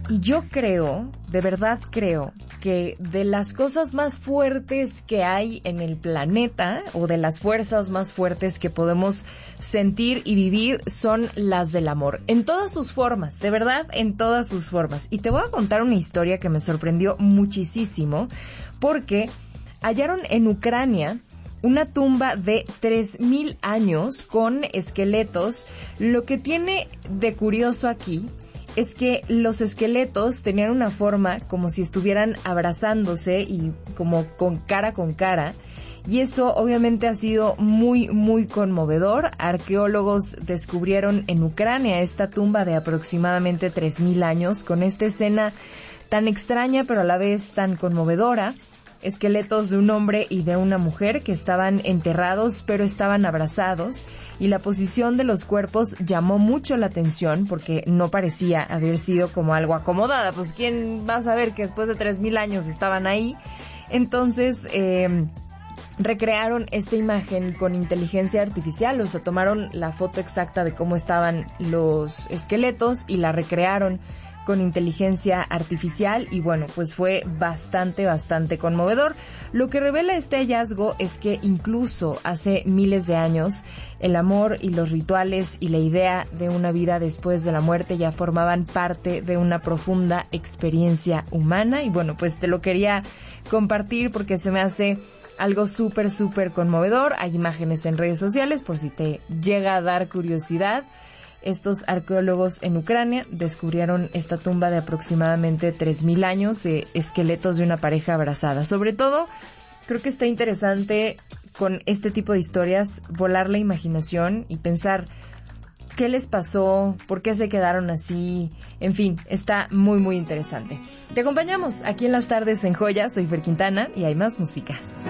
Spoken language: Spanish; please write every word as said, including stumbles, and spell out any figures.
Y yo creo, de verdad creo, que de las cosas más fuertes que hay en el planeta, o de las fuerzas más fuertes que podemos sentir y vivir, son las del amor. En todas sus formas, de verdad, en todas sus formas. Y te voy a contar una historia que me sorprendió muchísimo, porque hallaron en Ucrania una tumba de tres mil años con esqueletos. Lo que tiene de curioso aquí es que los esqueletos tenían una forma como si estuvieran abrazándose y como con cara con cara. Y eso obviamente ha sido muy, muy conmovedor. Arqueólogos descubrieron en Ucrania esta tumba de aproximadamente tres mil años con esta escena tan extraña pero a la vez tan conmovedora. Esqueletos de un hombre y de una mujer que estaban enterrados pero estaban abrazados, y la posición de los cuerpos llamó mucho la atención porque no parecía haber sido como algo acomodada. Pues quién va a saber que después de tres mil años estaban ahí. Entonces eh, recrearon esta imagen con inteligencia artificial, o sea, tomaron la foto exacta de cómo estaban los esqueletos y la recrearon con inteligencia artificial, y bueno, pues fue bastante, bastante conmovedor. Lo que revela este hallazgo es que incluso hace miles de años, el amor y los rituales y la idea de una vida después de la muerte ya formaban parte de una profunda experiencia humana, y bueno, pues te lo quería compartir porque se me hace algo súper, súper conmovedor. Hay imágenes en redes sociales por si te llega a dar curiosidad. Estos arqueólogos en Ucrania descubrieron esta tumba de aproximadamente tres mil años de esqueletos de una pareja abrazada. Sobre todo, creo que está interesante con este tipo de historias volar la imaginación y pensar qué les pasó, por qué se quedaron así. En fin, está muy, muy interesante. Te acompañamos aquí en las tardes en Joya. Soy Fer Quintana y hay más música.